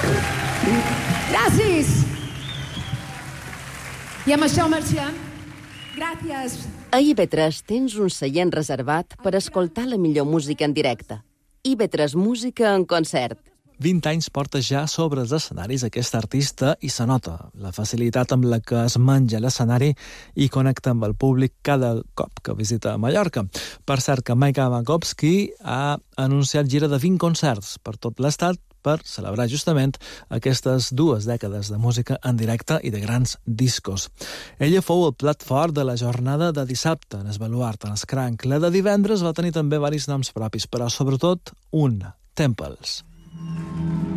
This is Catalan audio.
Gràcies! I amb això marxem. Gràcies. A IB3 tens un seient reservat per escoltar la millor música en directe. IB3 Música en concert. 20 anys porta ja sobre els escenaris aquest artista i se nota la facilitat amb la que es menja l'escenari i connecta amb el públic cada cop que visita Mallorca. Per cert, que Maika Makovsky ha anunciat gira de 20 concerts per tot l'estat per celebrar justament aquestes 2 dècades de música en directe i de grans discos. Ella fou el plat fort de la jornada de dissabte en el Baluart, en el Cranc. La de divendres va tenir també diversos noms propis, però sobretot un, Temples.